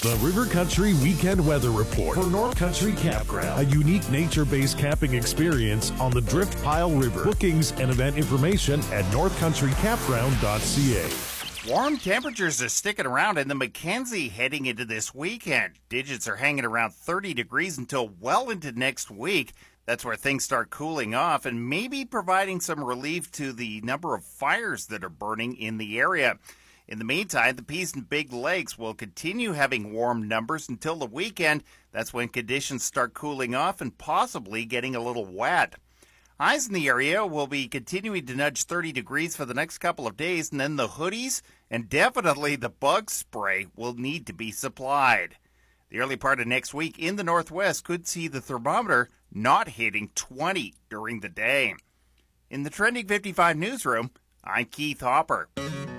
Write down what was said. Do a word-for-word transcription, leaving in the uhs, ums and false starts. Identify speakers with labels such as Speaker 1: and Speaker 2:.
Speaker 1: The River Country Weekend Weather Report for North Country Campground, a unique nature-based camping experience on the Drift Pile River. Bookings and event information at north country campground dot c a.
Speaker 2: Warm temperatures are sticking around in the Mackenzie heading into this weekend. Digits are hanging around thirty degrees until well into next week. That's where things start cooling off and maybe providing some relief to the number of fires that are burning in the area. In the meantime, the Peace and Big Lakes will continue having warm numbers until the weekend. That's when conditions start cooling off and possibly getting a little wet. Highs in the area will be continuing to nudge thirty degrees for the next couple of days, and then the hoodies and definitely the bug spray will need to be supplied. The early part of next week in the northwest could see the thermometer not hitting twenty during the day. In the Trending fifty-five newsroom, I'm Keith Hopper.